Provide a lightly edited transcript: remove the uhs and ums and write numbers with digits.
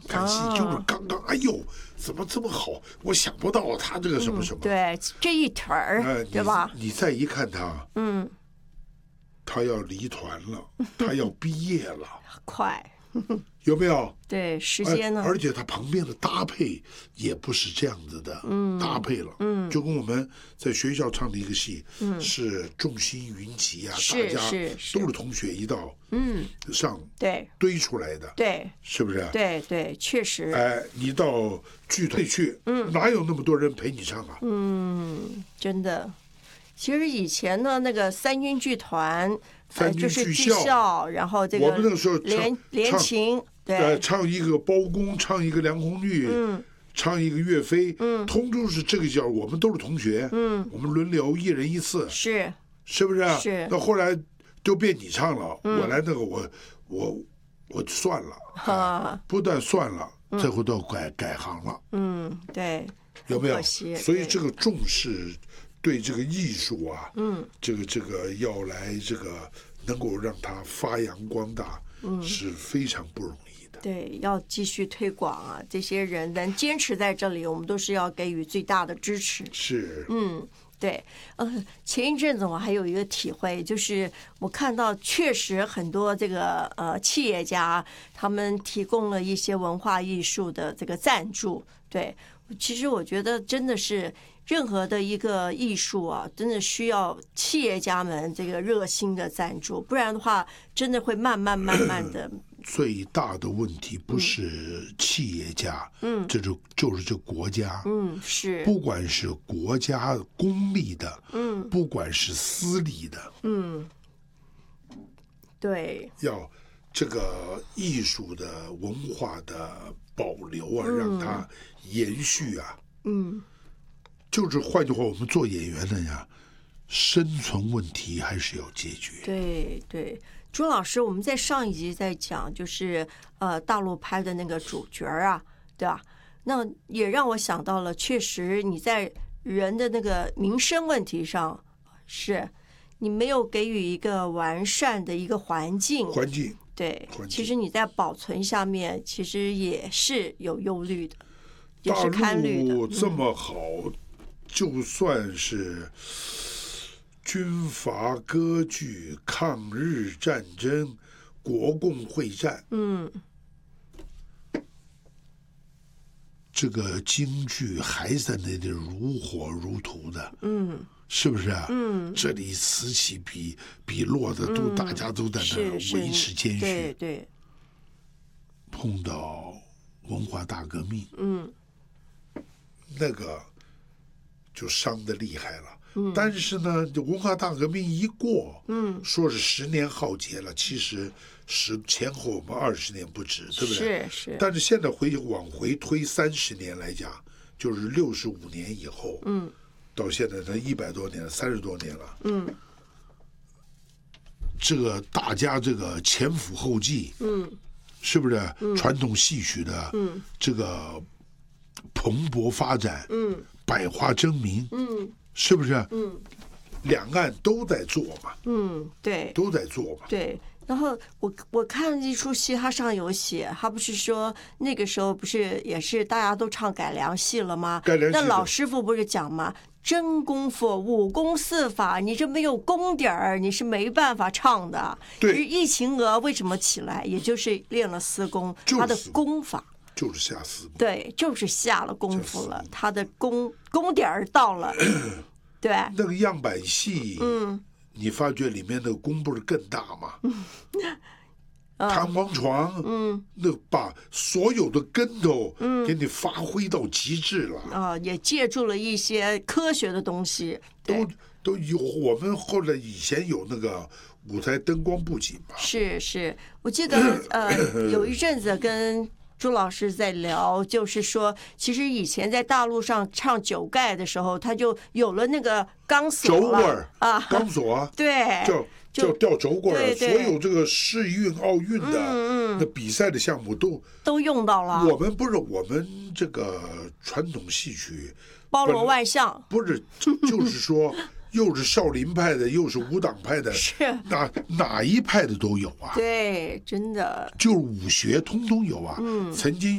看戏就是刚刚，哎呦，怎么这么好？我想不到他这个什么什么。 对，这一腿儿，对吧？ 你再一看他，他要离团了，他要毕业了， 快。 有没有？ 对，时间呢？ 而且他旁边的搭配也不是这样子的，搭配了，就跟我们在学校唱的一个戏，是众星云集啊，大家都是同学一道，上对堆出来的， 对， 是不是？ 对对，确实。 哎，你到剧团去，哪有那么多人陪你唱啊？ 真的。其实以前呢，那个三军剧团。就是剧校，然后这个我们那个时候连琴，对， 唱一个包公，唱一个梁红玉，唱一个岳飞，通通是这个叫，我们都是同学，我们轮流一人一次，是不是？ 是。 那后来就变你唱了，我来那个我算了，不但算了，最后都改行了， 对， 有没有？所以这个重视。对这个艺术啊，这个要来这个能够让它发扬光大，是非常不容易的。 对，要继续推广啊，这些人能坚持在这里，我们都是要给予最大的支持。 是， 对，前一阵子我还有一个体会，就是我看到确实很多这个企业家他们提供了一些文化艺术的这个赞助。对，其实我觉得真的是。任何的一个艺术啊，真的需要企业家们这个热心的赞助，不然的话，真的会慢慢的。 最大的问题不是企业家，就是这国家， 是， 不管是国家公立的，不管是私立的， 对， 要这个艺术的文化的保留啊，让它延续啊，就是换句话，我们做演员的呀，生存问题还是要解决。 对对，朱老师，我们在上一集在讲，就是大陆拍的那个主角啊，对吧？那也让我想到了，确实你在人的那个民生问题上，是你没有给予一个完善的一个环境。对，其实你在保存下面，其实也是有忧虑的，也是堪虑的。 大陆这么好。就算是军阀割据、抗日战争、国共会战，这个京剧还在那里如火如荼的，是不是啊？这里此起彼落的都，大家都在那维持坚续。 对。 碰到文化大革命，那个。就伤得厉害了，但是呢，文化大革命一过，说是10年浩劫了，其实前后我们20年不止，对不对？ 是。 但是现在往回推30年来讲，就是65年以后，到现在才100多年了，30多年了，这个大家这个前赴后继，是不是？传统戏曲的，这个蓬勃发展，百花争鸣，是不是？两岸都在做嘛， 对， 都在做嘛， 对。然后我看一出戏，它上有写，他不是说那个时候不是也是大家都唱改良戏了吗？那老师傅不是讲吗？真功夫，武功四法，你这没有功底儿，你是没办法唱的。 对， 易秦娥为什么起来，也就是练了私功，他的功法。 就是下私功， 对，就是下了功夫了，他的功点儿到了，对。 那个样板戏，你发觉里面那个功不是更大吗？弹簧床，那把所有的根头给你发挥到极致了。 也借助了一些科学的东西， 都有。我们后来以前有那个舞台灯光布景嘛。 是，我记得有一阵子跟朱老师在聊，就是说，其实以前在大陆上唱九盖的时候，他就有了那个钢索了，轴棍啊，钢索啊， 对， 叫吊轴棍儿，所有这个世运、奥运的那比赛的项目都用到了。 我们这个传统戏曲包罗万象， 不是，就是说。又是少林派的，又是武党派的， 是哪一派的都有啊。 对，真的， 就是武学通通有啊。曾经